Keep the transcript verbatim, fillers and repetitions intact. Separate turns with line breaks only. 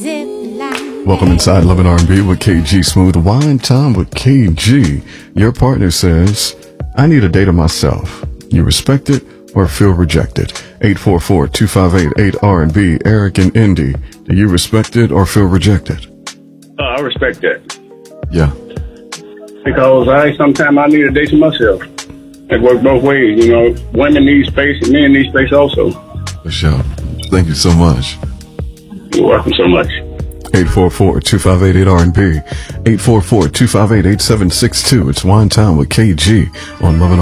Welcome inside Love and R and B with K G Smooth. Wine Time with K G. Your partner says, I need a date of myself. You respect it or feel rejected? eight four four, two five eight, eight R and B. Eric and Indy, do you respect it or feel rejected?
Uh, I respect that.
Yeah.
Because I sometimes I need a date to myself. It works both ways. You know, women need space and men need space also.
For sure. Thank you so much.
You're welcome so much.
eight four four, two five eight, eight R and B. eight four four, two five eight, eight seven six two. It's Wine Time with K G on Love and